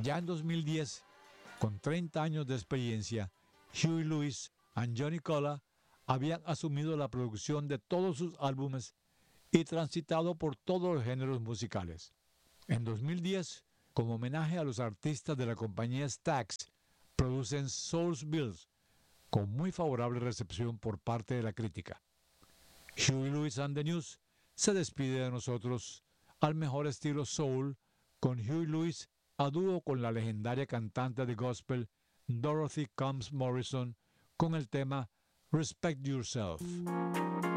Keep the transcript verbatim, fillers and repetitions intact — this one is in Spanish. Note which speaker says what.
Speaker 1: Ya en dos mil diez, con treinta años de experiencia, Huey Lewis y Johnny Colla habían asumido la producción de todos sus álbumes y transitado por todos los géneros musicales. En dos mil diez, como homenaje a los artistas de la compañía Stax, producen Soulsville, con muy favorable recepción por parte de la crítica. Huey Lewis and the News se despide de nosotros al mejor estilo soul, con Huey Lewis a dúo con la legendaria cantante de gospel Dorothy Combs Morrison con el tema Respect Yourself.